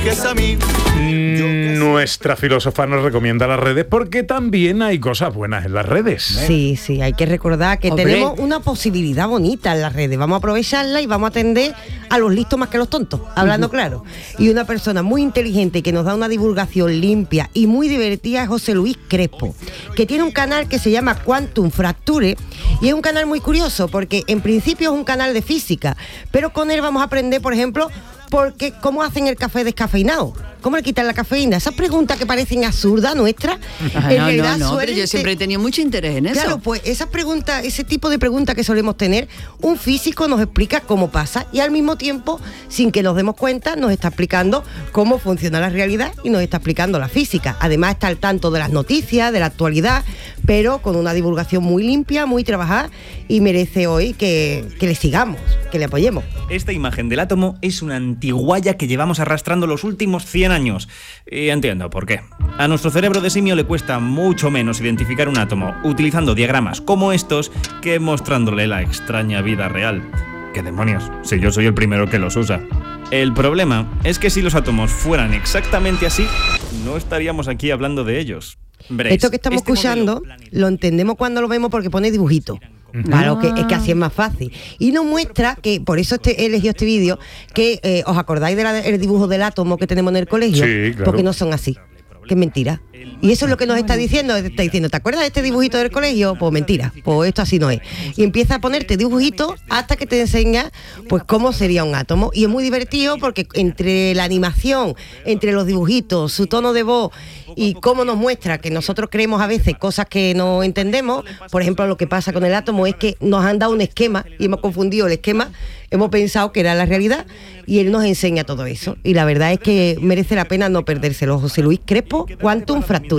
Nuestra filósofa nos recomienda las redes porque también hay cosas buenas en las redes. Sí, hay que recordar que tenemos una posibilidad bonita en las redes. Vamos a aprovecharla y vamos a atender a los listos más que a los tontos, hablando claro. Y una persona muy inteligente que nos da una divulgación limpia y muy divertida es José Luis Crespo, que tiene un canal que se llama Quantum Fracture y es un canal muy curioso porque en principio es un canal de física, pero con él vamos a aprender, por ejemplo, porque cómo hacen el café descafeinado, cómo le quitan la cafeína. Esas preguntas que parecen absurdas nuestras, en realidad pero yo siempre he tenido mucho interés en eso. Claro, pues esas preguntas, ese tipo de preguntas que solemos tener, un físico nos explica cómo pasa y al mismo tiempo, sin que nos demos cuenta, nos está explicando cómo funciona la realidad y nos está explicando la física. Además está al tanto de las noticias, de la actualidad, pero con una divulgación muy limpia, muy trabajada y merece hoy que le sigamos, que le apoyemos. Esta imagen del átomo es una antiguaya que llevamos arrastrando los últimos 100 años. Y entiendo por qué. A nuestro cerebro de simio le cuesta mucho menos identificar un átomo utilizando diagramas como estos que mostrándole la extraña vida real. ¿Qué demonios? Si yo soy el primero que los usa. El problema es que si los átomos fueran exactamente así, no estaríamos aquí hablando de ellos. Veréis, esto que estamos escuchando lo entendemos cuando lo vemos porque pone dibujito. Claro, que es que así es más fácil. Y nos muestra que, por eso he elegido este vídeo, que os acordáis del dibujo del átomo que tenemos en el colegio, sí, claro. Porque no son así, que es mentira. Y eso es lo que nos está diciendo, ¿te acuerdas de este dibujito del colegio? Pues mentira, pues esto así no es. Y empieza a ponerte dibujitos hasta que te enseña pues cómo sería un átomo. Y es muy divertido porque entre la animación, entre los dibujitos, su tono de voz y cómo nos muestra que nosotros creemos a veces cosas que no entendemos. Por ejemplo, lo que pasa con el átomo es que nos han dado un esquema y hemos confundido el esquema, hemos pensado que era la realidad y él nos enseña todo eso. Y la verdad es que merece la pena no perdérselo. José Luis Crespo, Quantum Fracture.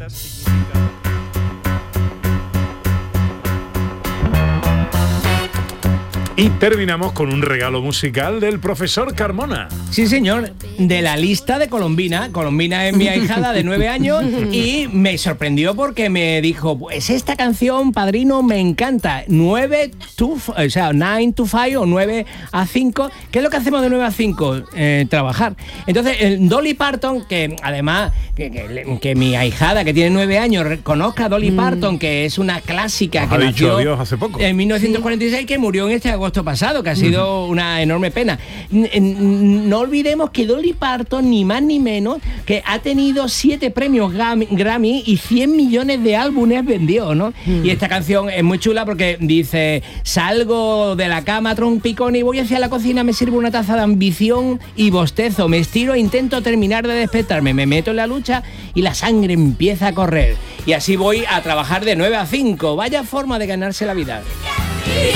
Y terminamos con un regalo musical del profesor Carmona. Sí, señor, de la lista de Colombina. Colombina es mi ahijada de 9 años y me sorprendió porque me dijo, pues esta canción, padrino, me encanta. 9 to 5 o 9 a 5. ¿Qué es lo que hacemos de 9 a 5? Trabajar. Entonces, el Dolly Parton, que además, que mi ahijada, que tiene 9 años, conozca a Dolly Parton, que es una clásica que nació adiós hace poco. En 1946, que murió en este agosto pasado, que ha sido una enorme pena. No olvidemos que Dolly Parton, ni más ni menos, que ha tenido 7 premios Grammy y 100 millones de álbumes vendidos, ¿no? Y esta canción es muy chula porque dice: salgo de la cama trompicón y voy hacia la cocina, me sirvo una taza de ambición y bostezo, me estiro e intento terminar de despertarme, me meto en la lucha y la sangre empieza a correr. Y así voy a trabajar de 9 a 5. Vaya forma de ganarse la vida.